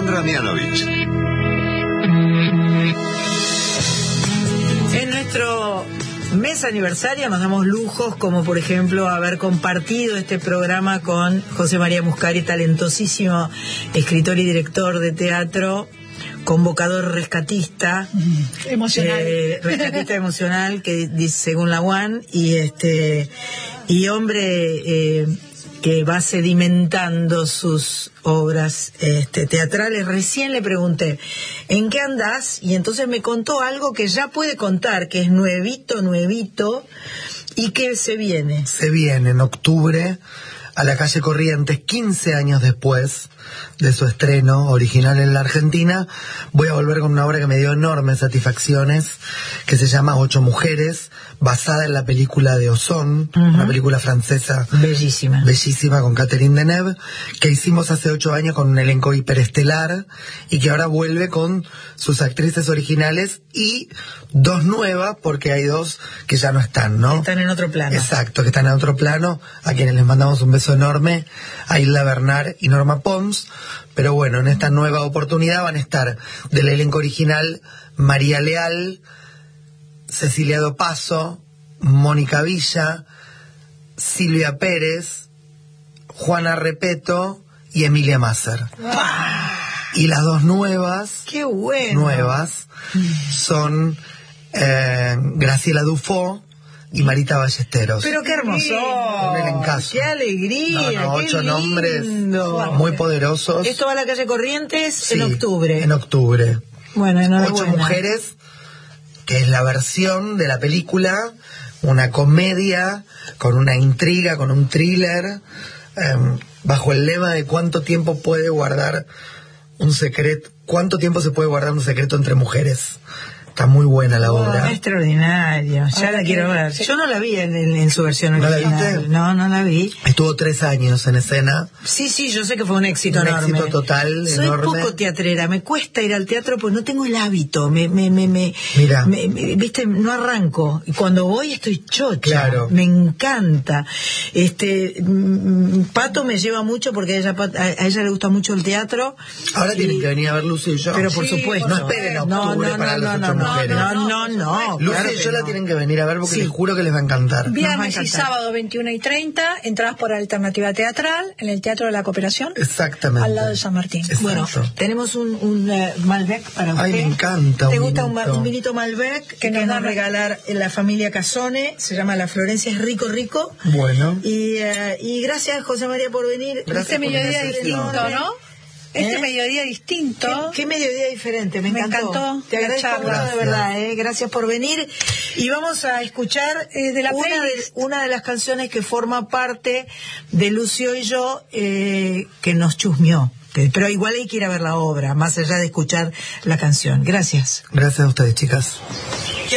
Alejandra Mianovich. En nuestro mes aniversario nos damos lujos, como por ejemplo haber compartido este programa con José María Muscari, talentosísimo escritor y director de teatro, convocador rescatista emocional, rescatista emocional, que dice según la UAN, y hombre que va sedimentando sus obras teatrales. Recién le pregunté ¿en qué andás? Y entonces me contó algo que ya puede contar, que es nuevito y que se viene en octubre a la calle Corrientes, 15 años después de su estreno original en la Argentina. Voy a volver con una obra que me dio enormes satisfacciones, que se llama 8 mujeres, basada en la película de Ozon, una película francesa bellísima con Catherine Deneuve, que hicimos hace 8 años con un elenco hiperestelar y que ahora vuelve con sus actrices originales y 2 nuevas, porque hay 2 que ya no están, ¿no? Están en otro plano. Exacto, que están en otro plano, a quienes les mandamos un beso enorme, a Hilda Bernard y Norma Pons. Pero bueno, en esta nueva oportunidad van a estar del elenco original María Leal, Cecilia Dopazo, Mónica Villa, Silvia Pérez, Juana Repeto y Emilia Masser. Y las 2 nuevas, ¡qué bueno! Son Graciela Dufo y Marita Ballesteros. Pero qué hermoso, un elencazo. qué alegría, 8 nombres muy poderosos. Esto va a la calle Corrientes, sí, en octubre. En octubre. Bueno, 8 mujeres, que es la versión de la película, una comedia con una intriga, con un thriller, bajo el lema de cuánto tiempo puede guardar un secreto, cuánto tiempo se puede guardar un secreto entre mujeres. Está muy buena la obra. Extraordinaria, ya la quiero ver. Yo no la vi en su versión original. ¿No la viste? No la vi. Estuvo 3 años en escena. Sí, yo sé que fue un éxito enorme. Un éxito total, Soy enorme. poco teatrera, me cuesta ir al teatro porque no tengo el hábito. Mira. Viste, no arranco. Y cuando voy estoy chocha. Claro. Me encanta. Pato me lleva mucho porque a ella le gusta mucho el teatro. Ahora tienen que venir a ver Lucy y yo. Pero por supuesto. No esperen octubre para las 8 mujeres. No. Lucy Claro y yo que la tienen que venir a ver porque les juro que les va a encantar. Viernes y sábado 21:30, entradas por Alternativa Teatral en el Teatro de la Cooperación. Exactamente. Al lado de San Martín. Exacto. Bueno, tenemos un Malbec para usted. Ay, me encanta. ¿Te gusta un vinito Malbec que nos va a regalar la familia Casone? Se llama La Florencia, es rico. Bueno. Y gracias, José María, por venir. Este mediodía distinto, ¿no? Este mediodía distinto. ¿Qué mediodía diferente? Me encantó. Te agradezco mucho, de verdad. Gracias por venir. Y vamos a escuchar una de las canciones que forma parte de Lucio y yo, que nos chusmeó. Pero igual hay que ir a ver la obra, más allá de escuchar la canción. Gracias. Gracias a ustedes, chicas.